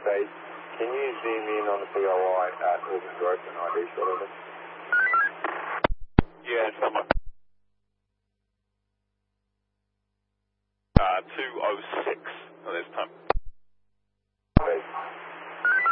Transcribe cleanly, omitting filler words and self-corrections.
base. Can you zoom in on the POI at Auburn Grove and ID shot over? Yeah, someone. 206 at this time.